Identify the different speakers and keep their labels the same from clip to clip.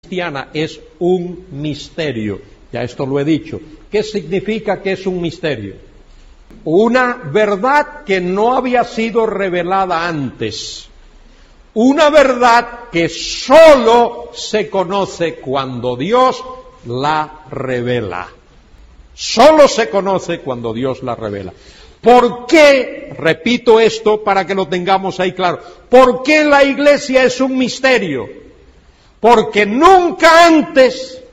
Speaker 1: Cristiana es un misterio. Ya esto lo he dicho. ¿Qué significa que es un misterio? Una verdad que no había sido revelada antes. Una verdad que sólo se conoce cuando Dios la revela. Sólo se conoce cuando Dios la revela. ¿Por qué? Repito esto para que lo tengamos ahí claro. ¿Por qué la iglesia es un misterio? Porque nunca antes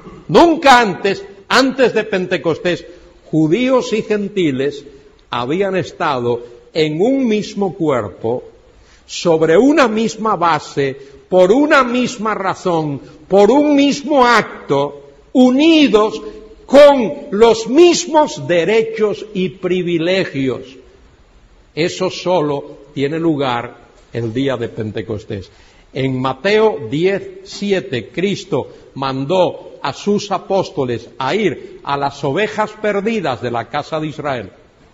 Speaker 1: de Pentecostés, judíos y gentiles habían estado en un mismo cuerpo, sobre una misma base, por una misma razón, por un mismo acto, unidos con los mismos derechos y privilegios. Eso solo tiene lugar el día de Pentecostés. En Mateo 10:7, Cristo mandó a sus apóstoles a ir a las ovejas perdidas de la casa de Israel.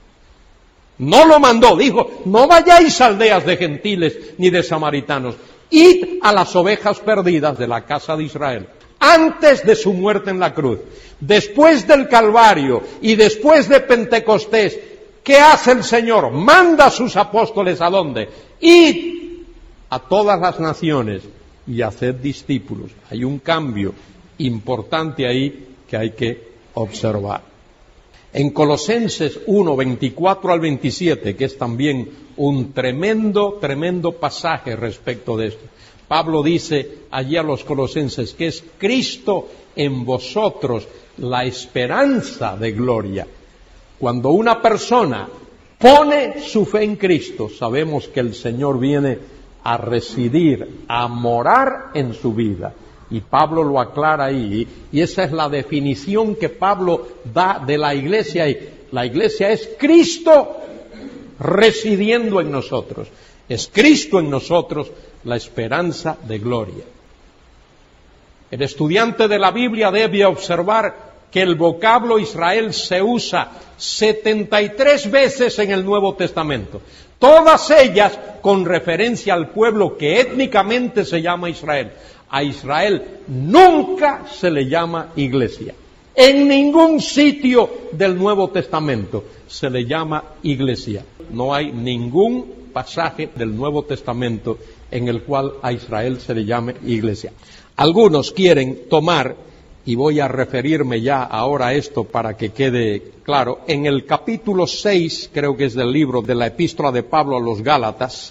Speaker 1: No lo mandó, dijo, no vayáis a aldeas de gentiles ni de samaritanos, id a las ovejas perdidas de la casa de Israel. Antes de su muerte en la cruz, después del Calvario y después de Pentecostés, ¿qué hace el Señor? Manda a sus apóstoles ¿a dónde? Id a todas las naciones y haced discípulos. Hay un cambio importante ahí que hay que observar. En Colosenses 1, 24 al 27, que es también un tremendo pasaje respecto de esto, Pablo dice allí a los colosenses que es Cristo en vosotros la esperanza de gloria. Cuando una persona pone su fe en Cristo, sabemos que el Señor viene a residir, a morar en su vida. Y Pablo lo aclara ahí, y esa es la definición que Pablo da de la iglesia. La iglesia es Cristo residiendo en nosotros. Es Cristo en nosotros la esperanza de gloria. El estudiante de la Biblia debe observar que el vocablo Israel se usa 73 veces en el Nuevo Testamento. Todas ellas con referencia al pueblo que étnicamente se llama Israel. A Israel nunca se le llama iglesia. En ningún sitio del Nuevo Testamento se le llama iglesia. No hay ningún pasaje del Nuevo Testamento en el cual a Israel se le llame iglesia. Algunos quieren tomar, y voy a referirme ya ahora a esto para que quede claro, en el capítulo 6, creo que es del libro de la epístola de Pablo a los Gálatas,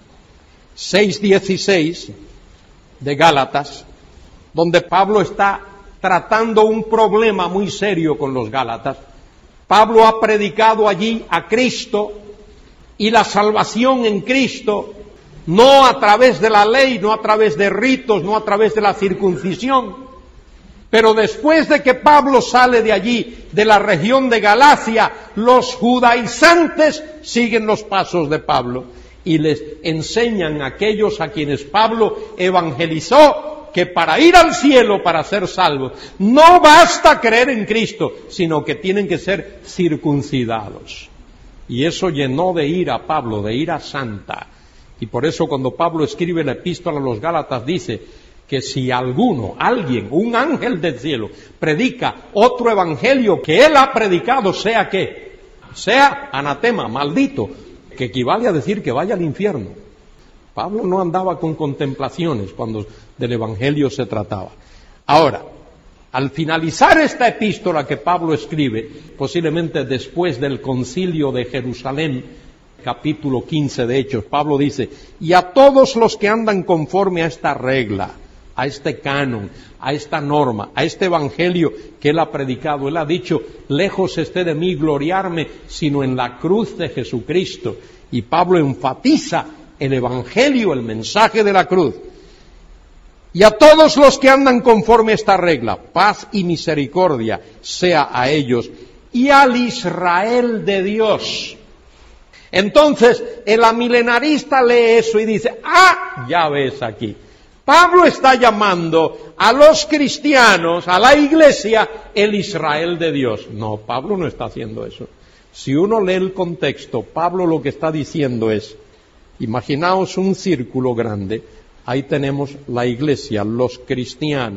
Speaker 1: 6:16 de Gálatas, donde Pablo está tratando un problema muy serio con los Gálatas. Pablo ha predicado allí a Cristo y la salvación en Cristo, no a través de la ley, no a través de ritos, no a través de la circuncisión. Pero después de que Pablo sale de allí, de la región de Galacia, los judaizantes siguen los pasos de Pablo y les enseñan a aquellos a quienes Pablo evangelizó que para ir al cielo, para ser salvos, no basta creer en Cristo, sino que tienen que ser circuncidados. Y eso llenó de ira a Pablo, de ira santa. Y por eso cuando Pablo escribe la epístola a los Gálatas dice que si alguien, un ángel del cielo, predica otro evangelio que él ha predicado, sea ¿qué? Sea anatema, maldito, que equivale a decir que vaya al infierno. Pablo no andaba con contemplaciones cuando del evangelio se trataba. Ahora, al finalizar esta epístola que Pablo escribe, posiblemente después del concilio de Jerusalén, capítulo 15 de Hechos, Pablo dice, y a todos los que andan conforme a esta regla, a este canon, a esta norma, a este evangelio que él ha predicado. Él ha dicho, lejos esté de mí gloriarme, sino en la cruz de Jesucristo. Y Pablo enfatiza el evangelio, el mensaje de la cruz. Y a todos los que andan conforme a esta regla, paz y misericordia sea a ellos y al Israel de Dios. Entonces, el amilenarista lee eso y dice, ya ves aquí. Pablo está llamando a los cristianos, a la iglesia, el Israel de Dios. No, Pablo no está haciendo eso. Si uno lee el contexto, Pablo lo que está diciendo es, imaginaos un círculo grande, Ahí tenemos la Iglesia, los cristianos.